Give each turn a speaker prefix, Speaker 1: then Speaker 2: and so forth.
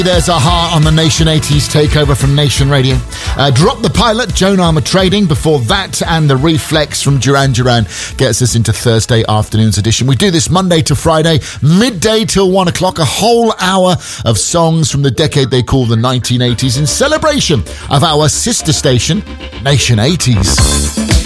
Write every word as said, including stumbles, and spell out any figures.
Speaker 1: There's Aha on the Nation eighties takeover from Nation Radio. Uh, Drop the Pilot, Joan Armour Trading. Before that, and The Reflex from Duran Duran gets us into Thursday afternoon's edition. We do this Monday to Friday, midday till one o'clock, a whole hour of songs from the decade they call the nineteen eighties in celebration of our sister station, Nation eighties.